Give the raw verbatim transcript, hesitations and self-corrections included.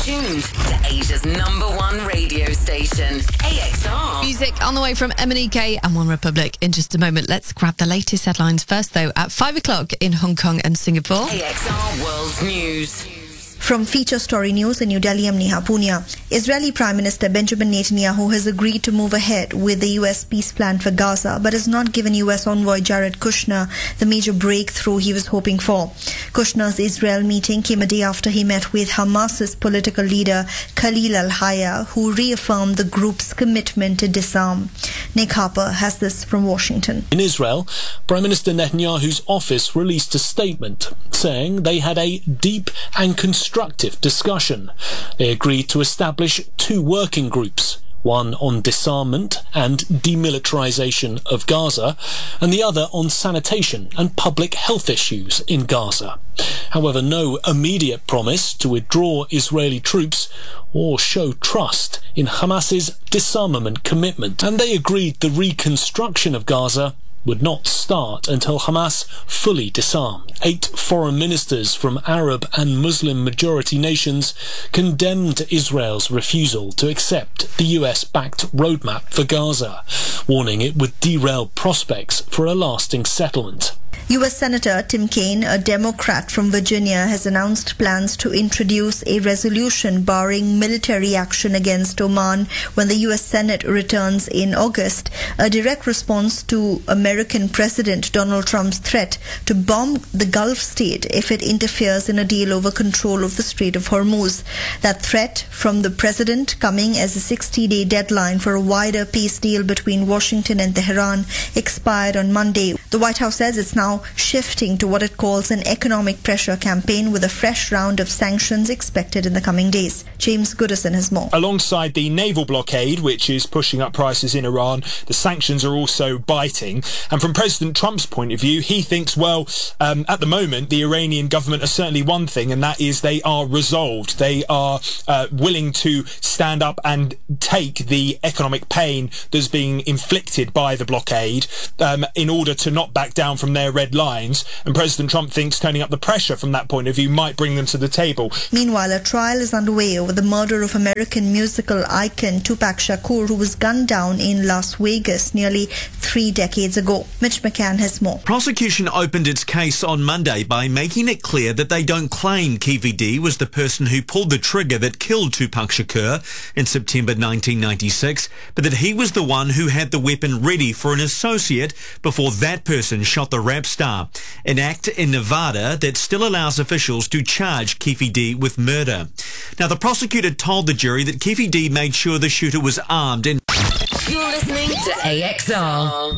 tuned to Asia's number one radio station, A X R. Music on the way from M N E K and One Republic in just a moment. Let's grab the latest headlines first, though, at five o'clock in Hong Kong and Singapore. A X R World News. From Feature Story News in New Delhi, I'm Neha Punia. Israeli Prime Minister Benjamin Netanyahu has agreed to move ahead with the U S peace plan for Gaza, but has not given U S envoy Jared Kushner the major breakthrough he was hoping for. Kushner's Israel meeting came a day after he met with Hamas's political leader Khalil al-Hayya, who reaffirmed the group's commitment to disarm. Nick Harper has this from Washington. In Israel, Prime Minister Netanyahu's office released a statement saying they had a deep and constructive discussion. They agreed to establish two working groups, one on disarmament and demilitarization of Gaza, and the other on sanitation and public health issues in Gaza. However, no immediate promise to withdraw Israeli troops or show trust in Hamas's disarmament commitment. And they agreed the reconstruction of Gaza would not start until Hamas fully disarmed. Eight foreign ministers from Arab and Muslim majority nations condemned Israel's refusal to accept the U S-backed roadmap for Gaza, warning it would derail prospects for a lasting settlement. U S Senator Tim Kaine, a Democrat from Virginia, has announced plans to introduce a resolution barring military action against Oman when the U S Senate returns in August, a direct response to American President Donald Trump's threat to bomb the Gulf state if it interferes in a deal over control of the Strait of Hormuz. That threat from the president coming as a sixty-day deadline for a wider peace deal between Washington and Tehran expired on Monday. The White House says it's now shifting to what it calls an economic pressure campaign, with a fresh round of sanctions expected in the coming days. James Goodison has more. Alongside the naval blockade, which is pushing up prices in Iran, the sanctions are also biting. And from President Trump's point of view, he thinks, well, um, at the moment, the Iranian government are certainly one thing, and that is they are resolved. They are uh, willing to stand up and take the economic pain that's being inflicted by the blockade um, in order to not back down from their red lines. And President Trump thinks turning up the pressure from that point of view might bring them to the table. Meanwhile, a trial is underway over the murder of American musical icon Tupac Shakur, who was gunned down in Las Vegas nearly three decades ago. Mitch McCann has more. Prosecution opened its case on Monday by making it clear that they don't claim Keffe D was the person who pulled the trigger that killed Tupac Shakur in September nineteen ninety-six, but that he was the one who had the weapon ready for an associate before that person shot the rap star, an act in Nevada that still allows officials to charge Keffe D with murder. Now, the prosecutor told the jury that Keffe D made sure the shooter was armed and... You're listening to A X R.